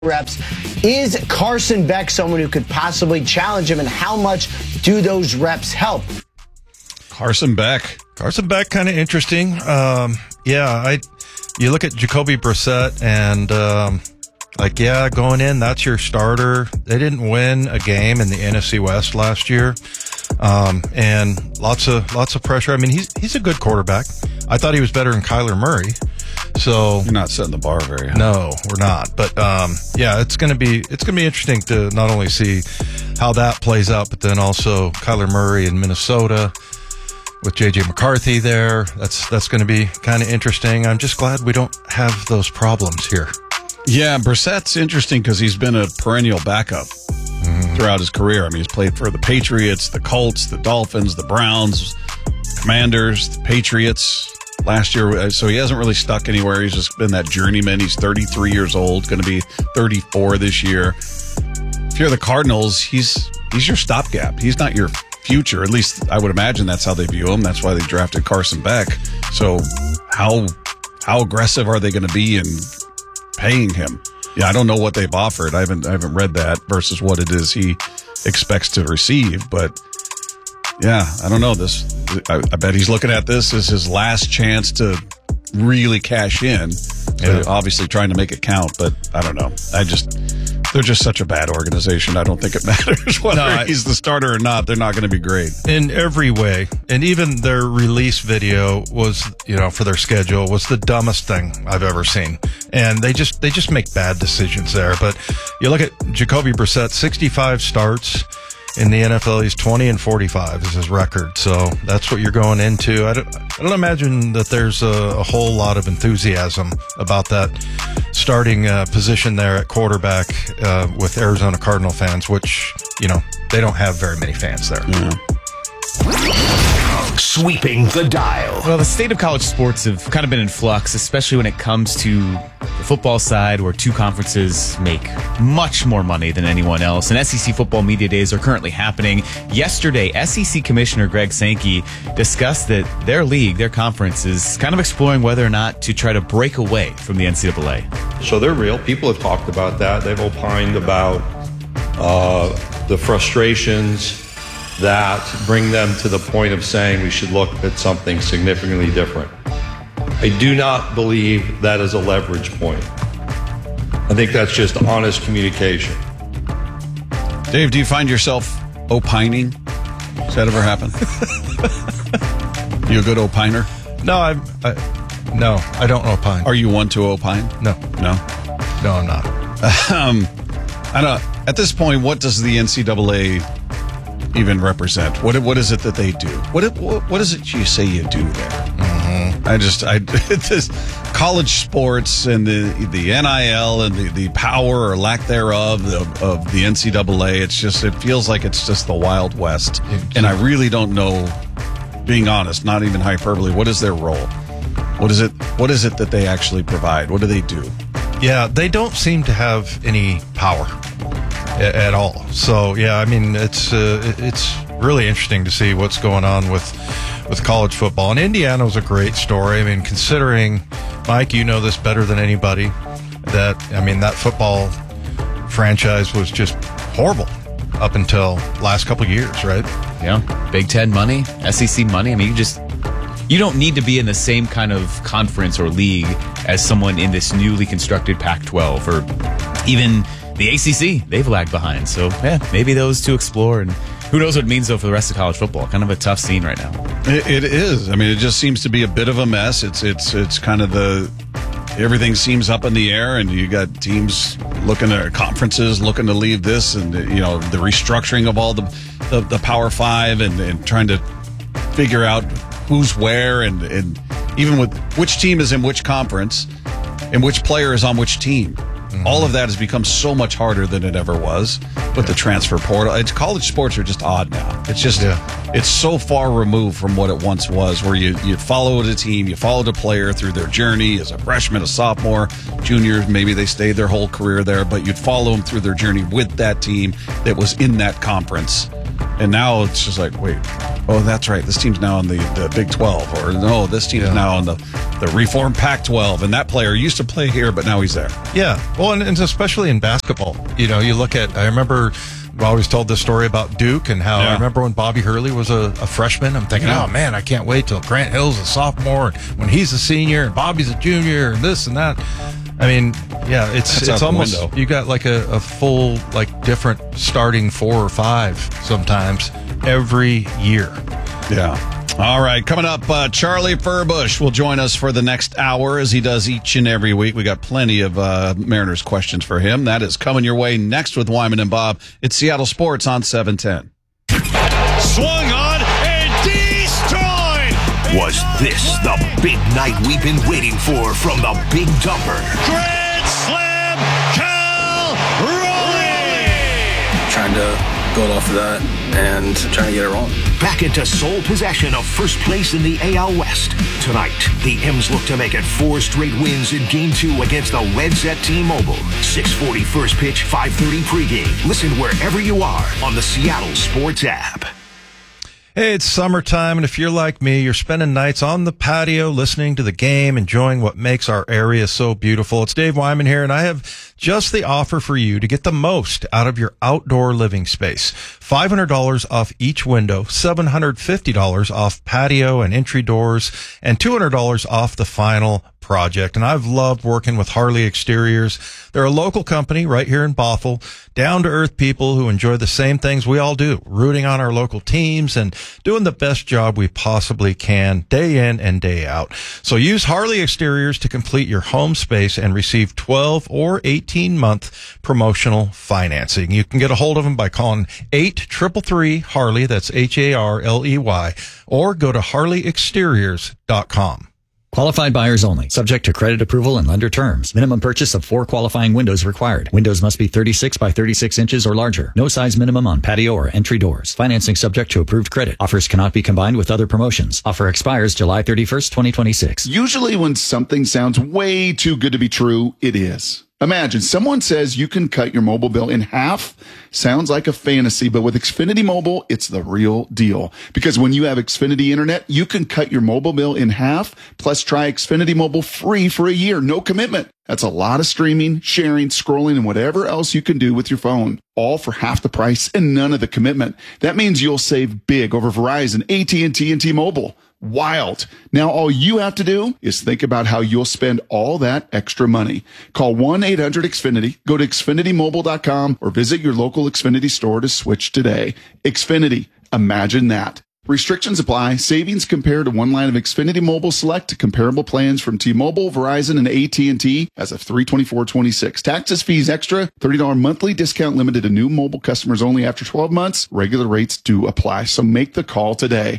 reps. Is Carson Beck someone who could possibly challenge him, and how much do those reps help? Carson Beck kind of interesting. You look at Jacoby Brissett and going in, that's your starter. They didn't win a game in the NFC West last year. And lots of pressure. I mean, he's a good quarterback. I thought he was better than Kyler Murray. So you're not setting the bar very high. No, we're not. But it's going to be interesting to not only see how that plays out, but then also Kyler Murray in Minnesota with J.J. McCarthy there. That's going to be kind of interesting. I'm just glad we don't have those problems here. Yeah, Brissett's interesting because he's been a perennial backup throughout his career. I mean, he's played for the Patriots, the Colts, the Dolphins, the Browns, Commanders, the Patriots last year. So he hasn't really stuck anywhere. He's just been that journeyman. He's 33 years old, going to be 34 this year. If you're the Cardinals, he's your stopgap. He's not your future. At least I would imagine that's how they view him. That's why they drafted Carson Beck. So how aggressive are they going to be in paying him? Yeah, I don't know what they've offered. I haven't read that versus what it is he expects to receive. But yeah, I don't know. I bet he's looking at this as his last chance to really cash in. Yeah. Obviously trying to make it count, but I don't know. They're just such a bad organization. I don't think it matters whether he's the starter or not. They're not going to be great in every way. And even their release video was, for their schedule, was the dumbest thing I've ever seen. And they just make bad decisions there. But you look at Jacoby Brissett, 65 starts in the NFL. He's 20-45 is his record. So that's what you're going into. I don't imagine that there's a whole lot of enthusiasm about that starting position there at quarterback with Arizona Cardinal fans, which, they don't have very many fans there. Yeah. Sweeping the dial. Well, the state of college sports have kind of been in flux, especially when it comes to the football side, where two conferences make much more money than anyone else. And SEC football media days are currently happening. Yesterday, SEC Commissioner Greg Sankey discussed that their league, their conference, is kind of exploring whether or not to try to break away from the NCAA. So they're real. People have talked about that. They've opined about the frustrations that bring them to the point of saying we should look at something significantly different. I do not believe that is a leverage point. I think that's just honest communication. Dave, do you find yourself opining? Does that ever happen? You a good opiner? No, I don't opine. Are you one to opine? No, I'm not. I don't. At this point, what does the NCAA even represent? What is it that they do? What is it you say you do there? This college sports and the NIL and the power or lack thereof of the NCAA. It feels like it's just the Wild West, and I really don't know. Being honest, not even hyperbole. What is their role? What is it that they actually provide? What do they do? Yeah, they don't seem to have any power at all. So yeah, I mean, it's really interesting to see what's going on with college football. And Indiana was a great story. I mean, considering, Mike, you know this better than anybody, that football franchise was just horrible up until last couple of years, right? Yeah, Big Ten money, SEC money. I mean, you don't need to be in the same kind of conference or league as someone in this newly constructed Pac-12 or even the ACC. They've lagged behind. So, yeah, maybe those to explore. And who knows what it means, though, for the rest of college football. Kind of a tough scene right now. It is. I mean, it just seems to be a bit of a mess. It's kind of everything seems up in the air, and you got teams looking at conferences, looking to leave this, and, the restructuring of all the Power Five and trying to figure out who's where and even with which team is in which conference and which player is on which team. Mm-hmm. All of that has become so much harder than it ever was with the transfer portal. College sports are just odd now. It's just, It's so far removed from what it once was, where you followed a team, you followed a player through their journey as a freshman, a sophomore, junior, maybe they stayed their whole career there, but you'd follow them through their journey with that team that was in that conference. And now it's just like, wait, Oh, that's right. This team's now on the Big 12. Or no, this team's now on the reformed Pac-12. And that player used to play here, but now he's there. Yeah. Well, and especially in basketball. You know, you look at, I remember I always told this story about Duke and how I remember when Bobby Hurley was a freshman, I'm thinking, oh man, I can't wait till Grant Hill's a sophomore and when he's a senior and Bobby's a junior and this and that. I mean, yeah, it's almost, you got like a full, like different starting 4 or 5 sometimes every year. Yeah. All right, coming up, Charlie Furbush will join us for the next hour as he does each and every week. We got plenty of Mariners questions for him. That is coming your way next with Wyman and Bob. It's Seattle Sports on 710. Swung on and destroyed. Was this the big night we've been waiting for from the Big Dumper? Grand slam, Cal Raleigh. Trying to build off of that and trying to get it rolling. Back into sole possession of first place in the AL West. Tonight, the M's look to make it 4 straight wins in Game 2 against the Reds at T-Mobile. 6:40 first pitch, 5:30 pregame. Listen wherever you are on the Seattle Sports app. Hey, it's summertime, and if you're like me, you're spending nights on the patio listening to the game, enjoying what makes our area so beautiful. It's Dave Wyman here, and I have just the offer for you to get the most out of your outdoor living space. $500 off each window, $750 off patio and entry doors, and $200 off the final project. And I've loved working with Harley Exteriors. They're a local company right here in Bothell, down-to-earth people who enjoy the same things we all do, rooting on our local teams and doing the best job we possibly can day in and day out. So use Harley Exteriors to complete your home space and receive 12 or 18-month promotional financing. You can get a hold of them by calling 833-HARLEY, that's HARLEY, or go to harleyexteriors.com. Qualified buyers only. Subject to credit approval and lender terms. Minimum purchase of 4 qualifying windows required. Windows must be 36 by 36 inches or larger. No size minimum on patio or entry doors. Financing subject to approved credit. Offers cannot be combined with other promotions. Offer expires July 31st, 2026. Usually when something sounds way too good to be true, it is. Imagine someone says you can cut your mobile bill in half. Sounds like a fantasy, but with Xfinity Mobile, it's the real deal. Because when you have Xfinity Internet, you can cut your mobile bill in half, plus try Xfinity Mobile free for a year. No commitment. That's a lot of streaming, sharing, scrolling, and whatever else you can do with your phone. All for half the price and none of the commitment. That means you'll save big over Verizon, AT&T, and T-Mobile. Wild. Now all you have to do is think about how you'll spend all that extra money. Call 1-800-XFINITY, go to XfinityMobile.com, or visit your local Xfinity store to switch today. Xfinity. Imagine that. Restrictions apply. Savings compared to one line of Xfinity Mobile Select to comparable plans from T-Mobile, Verizon, and AT&T as of 3/24/26. Taxes, fees extra. $30 monthly discount limited to new mobile customers only after 12 months. Regular rates do apply. So make the call today.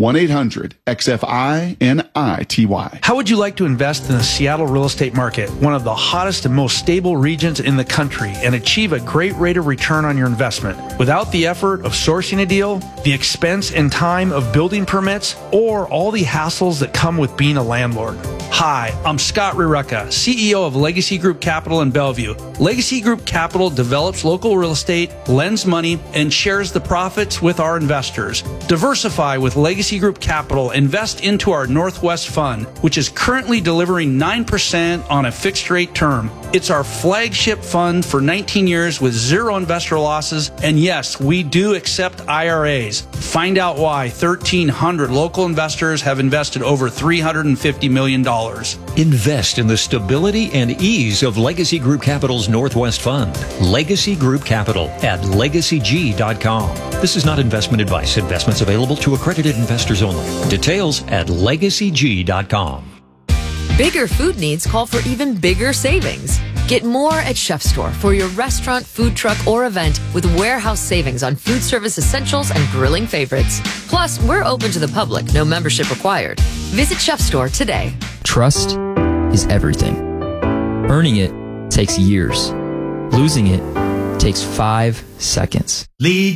1-800-XFINITY. How would you like to invest in the Seattle real estate market, one of the hottest and most stable regions in the country, and achieve a great rate of return on your investment without the effort of sourcing a deal, the expense and time of building permits, or all the hassles that come with being a landlord? Hi, I'm Scott Rireka, CEO of Legacy Group Capital in Bellevue. Legacy Group Capital develops local real estate, lends money, and shares the profits with our investors. Diversify with Legacy Group Capital. Invest into our Northwest Fund, which is currently delivering 9% on a fixed rate term. It's our flagship fund for 19 years with 0 investor losses. And yes, we do accept IRAs. Find out why 1,300 local investors have invested over $350 million. Invest in the stability and ease of Legacy Group Capital's Northwest Fund. Legacy Group Capital at LegacyG.com. This is not investment advice. Investments available to accredited investors only. Details at LegacyG.com. Bigger food needs call for even bigger savings. Get more at Chef Store for your restaurant, food truck, or event with warehouse savings on food service essentials and grilling favorites. Plus, we're open to the public, no membership required. Visit Chef Store today. Trust is everything. Earning it takes years. Losing it takes 5 seconds. Lead